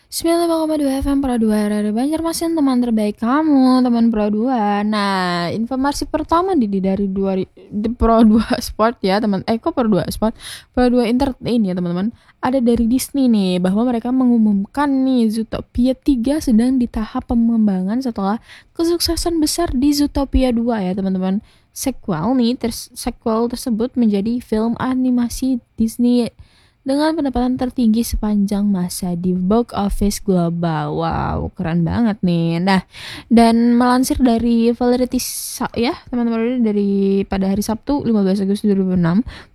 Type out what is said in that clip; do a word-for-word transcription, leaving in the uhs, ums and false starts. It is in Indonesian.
sembilan puluh lima koma dua F M Pro dua R R Banjarmasin, teman terbaik kamu, teman Pro dua. Nah, informasi pertama di di dari dua ri- di Pro dua Sport ya, teman. Eh, kok Pro dua Sport? Pro dua Entertain ya, teman-teman. Ada dari Disney nih bahwa mereka mengumumkan nih Zootopia tiga sedang di tahap pengembangan setelah kesuksesan besar di Zootopia dua ya, teman-teman. Sequel nih, ters- sequel tersebut menjadi film animasi Disney dengan pendapatan tertinggi sepanjang masa di box office global. Wow, keren banget nih. Nah, dan melansir dari Variety Sa- ya, teman-teman dari pada hari Sabtu lima belas Agustus dua ribu enam,